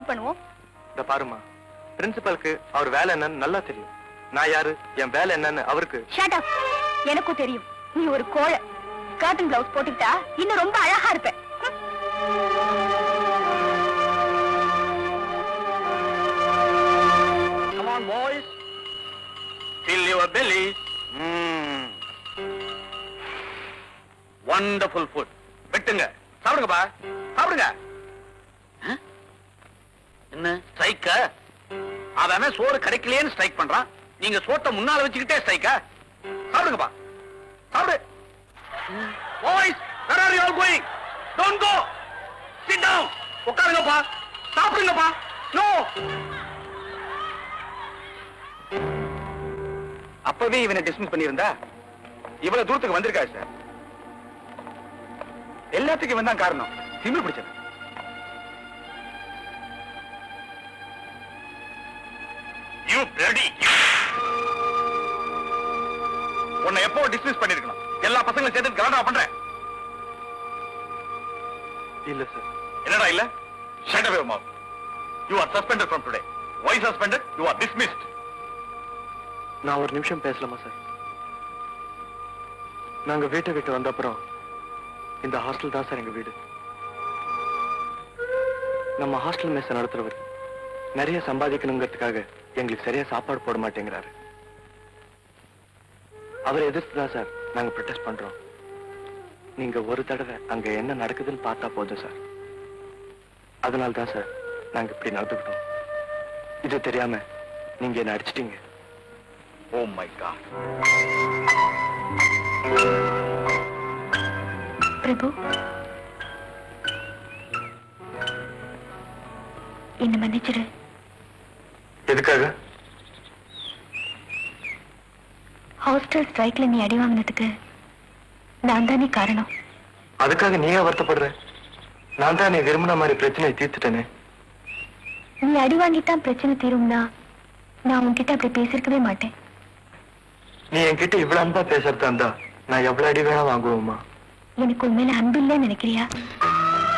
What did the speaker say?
Strike பண்ணுவோம். இந்த பாருமா, பிரின்சிபலுக்கு அவர் வேலை என்னன்னு நல்லா தெரியும். நான் யாரு, என் வேலை என்னன்னு அவருக்கு. Shut up. எனக்கும் தெரியும். நீ ஒரு கோழை. ஸ்கர்ட் அண்ட் பிளவுஸ் போட்டுக்கிட்டா இன்னும் ரொம்ப அழகா இருப்ப. Come on boys, fill your bellies. Wonderful food. வெட்டுங்க, சாப்பிடுங்கப்பா, சாப்பிடுங்க. என்ன ஸ்ட்ரைக்கா? அவன் சோறு கிடைக்கலையேன்னு ஸ்ட்ரைக் பண்றான். நீங்க சோத்தை முன்னால வச்சுக்கிட்டே ஸ்ட்ரைக்கா? சாப்பிடுங்கப்பா, சாப்பிடு. Boys, where are you all going? Don't go. Sit down. உட்காருங்கப்பா, சாப்பிடுங்கப்பா. No. அப்பவே இவனை டிஸ்மிஸ் பண்ணியிருந்தா இவ்வளவு தூரத்துக்கு வந்திருக்காரு சார். எல்லாத்துக்கும் இவன் தான் காரணம். திமிரு பிடிச்சது. You bloody. உன்னை எப்போ டிஸ்மிஸ் பண்ணிருக்கணும். எல்லா பசங்களும் சேர்த்து கலாட்டா பண்றேன். இல்ல சார். என்னடா இல்ல? Shut up your mouth. You are suspended from today. Why suspended? You are dismissed. நான் ஒரு நிமிஷம் பேசலாமா சார்? நாங்க வீட்டை விட்டு வந்த அப்புறம் இந்த ஹாஸ்டல் தான் சார் எங்க வீடு. நம்ம ஹாஸ்டல் மெஸ் நடத்துறவர் நிறைய சம்பாதிக்கணுங்கிறதுக்காக எங்களுக்கு சரியா சாப்பாடு போட மாட்டேங்கிறாரு. அவரை எதிர்த்து தான் சார் நாங்க ப்ரொடெஸ்ட் பண்றோம். நீங்க ஒரு தடவை அங்க என்ன நடக்குதுன்னு பார்த்தா போதும் சார். அதனால தான் சார் நாங்க இப்படி நடந்துக்கிட்டோம். இது தெரியாம நீங்க என்ன அடிச்சிட்டீங்க. Oh my God. பிரபு, என்ன மன்னிச்சிடு. எதுக்காக? ஹாஸ்டல் ஸ்ட்ரைக்ல நீ அடி வாங்கினதுக்கு நான் தானே காரணம். அதுக்காக நீயே வருத்தப்படுற? நான் தான் நீ விரும்பின மாதிரி பிரச்சனையை தீர்த்துட்டேனே. நீ அடி வாங்கித்தான் பிரச்சனை தீரும்னா நான் உன்கிட்ட அப்படி பேசிருக்கவே மாட்டேன். நீ என்கிட்ட இவ்வளவு அன்பா பேசுறதா இருந்தா நான் எவ்வளவு அடி வேணா வாங்குவோமா? எனக்கு உண்மையில அன்பு இல்லைன்னு நினைக்கிறியா?